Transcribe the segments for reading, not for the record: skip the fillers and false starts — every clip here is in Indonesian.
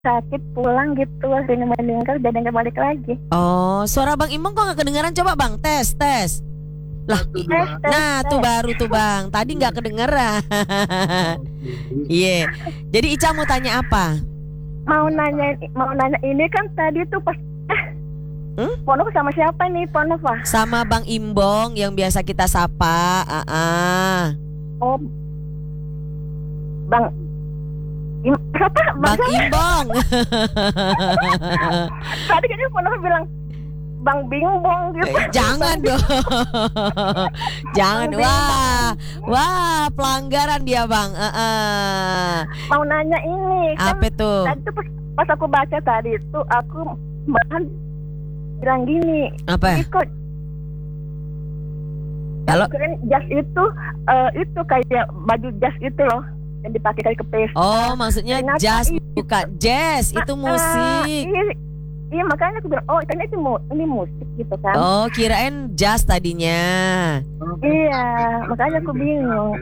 sakit pulang gitu, sini meninggal jadi nggak balik lagi. Oh, suara Bang Imbong kok nggak kedengeran? Coba Bang, tes. Lah, nah tuh baru tuh Bang. Tadi nggak kedengeran. Iya. Jadi Ica mau tanya apa? Mau nanya ini kan tadi tuh pas Ponov sama siapa nih Ponov? Sama Bang Imbong yang biasa kita sapa. Oh, Bang siapa? Bang Imbong. Tadi kayaknya Ponov bilang Bang Bingbong gitu. Jangan dong. Jangan. Wah, pelanggaran dia Bang. Mau nanya ini. Apa kan, tuh? Tadi tuh pas aku baca tadi itu aku bahkan bilang gini. Apa? Ikut. Kalau keren jas itu kayak baju jas itu loh yang dipakai kayak ke pesta. Oh, maksudnya ternyata jazz bukan jazz, itu musik. Iya, makanya aku bilang, oh ternyata ini musik gitu kan. Oh, kirain jazz tadinya. Iya, makanya aku bingung.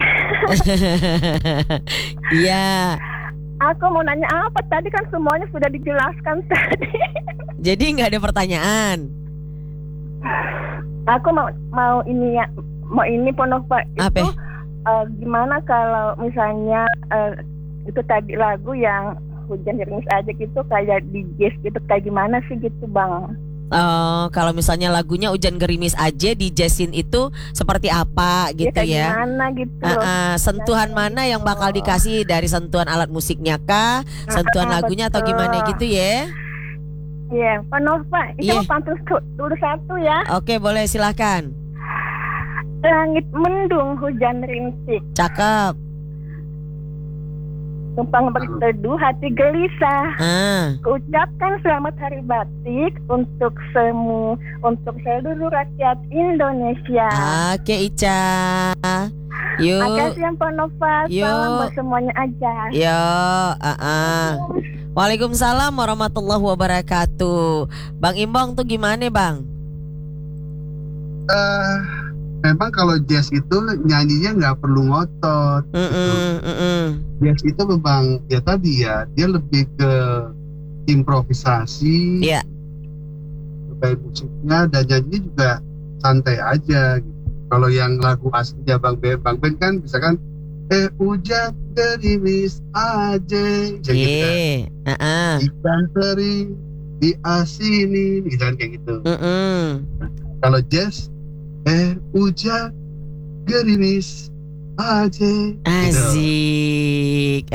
Iya. Aku mau nanya apa? Tadi kan semuanya sudah dijelaskan tadi. Jadi nggak ada pertanyaan. Aku mau ini Ponova itu gimana kalau misalnya itu tadi lagu yang hujan gerimis aja gitu kayak di jazz gitu, kayak gimana sih gitu Bang? Oh, kalau misalnya lagunya hujan gerimis aja di jazzin itu seperti apa gitu ya? Gimana gitu? Sentuhan mana yang bakal dikasih dari sentuhan alat musiknya kah? Sentuhan lagunya atau gimana gitu ya? Iya, Ponova, itu mau pantun dulu satu ya. Oke, boleh silahkan. Langit mendung, hujan rintik. Cakep. Tumpang berteduh, hati gelisah. Kuucapkan selamat hari batik untuk seluruh rakyat Indonesia. Oke, Ica. Yuk. Makasih yang Ponova. Salam buat semuanya aja. Yo. Waalaikumsalam warahmatullahi wabarakatuh. Bang Imbong tuh gimana Bang? Memang kalau jazz itu nyanyinya nggak perlu ngotot. Jazz itu memang ya tadi ya, dia lebih ke improvisasi. Iya. Baik musiknya dan nyanyinya juga santai aja. Gitu. Kalau yang lagu aslinya Bang Ben kan misalkan hujan gerimis aja, ikan teri diasini, misalnya kayak gitu. Kalau jazz hujan gerimis aja, asik,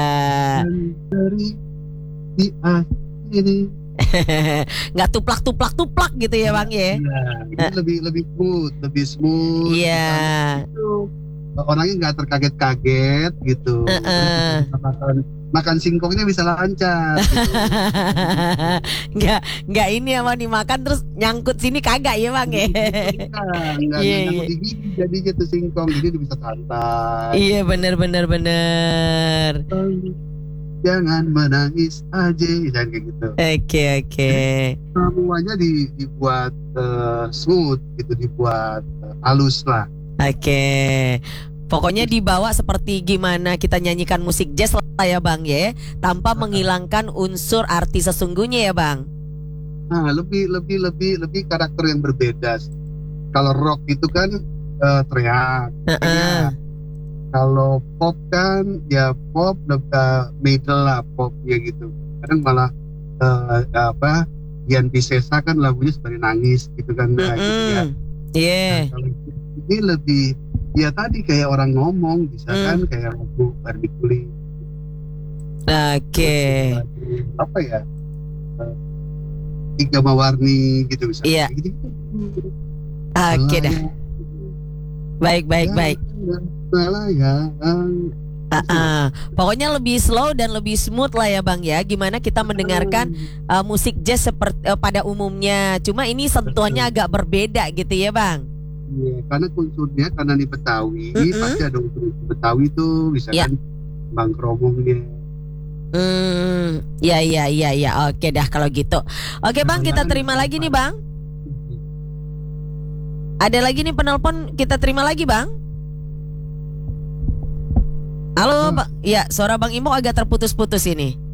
diasini. Nggak tuplak gitu ya Bang ya? Ini lebih smooth. Iya. Orangnya nggak terkaget-kaget gitu. Makan singkongnya bisa lancar. Gitu. Nggak ini apa dimakan terus nyangkut sini kagak ya Bang ya? Nggak nyangkut di gigi jadi gitu singkong, jadi bisa santai. Iya benar. Jangan menangis aja, dan kayak gitu. Oke. Semuanya dibuat smooth gitu, dibuat halus lah. Oke. Pokoknya dibawa seperti gimana kita nyanyikan musik jazz lah ya Bang ya, tanpa menghilangkan unsur arti sesungguhnya ya Bang. Nah, lebih karakter yang berbeda. Kalau rock itu kan teriak. Kalau pop kan ya pop middle lah pop ya gitu. Kadang malah Dian Piscesa kan lagunya seperti nangis gitu kan. Gitu ya. Iya. Nah, ini lebih ya tadi kayak orang ngomong, misalkan kayak lagu Barbie Kulit. Oke. Apa ya? Tiga Mawarni gitu misalnya. Iya. Gitu. Oke dah. Baik. Pokoknya lebih slow dan lebih smooth lah ya Bang ya. Gimana kita mendengarkan musik jazz seperti pada umumnya. Cuma ini sentuhannya agak berbeda gitu ya Bang. Iya, karena unsurnya karena di Betawi pasti ada unsur Betawi tuh, misalkan Bang Kromongnya. Iya. Oke dah kalau gitu. Oke Bang, kita terima lagi nih Bang. Ada lagi nih penelpon, kita terima lagi Bang. Halo Bang. Ya, suara Bang Imo agak terputus-putus ini.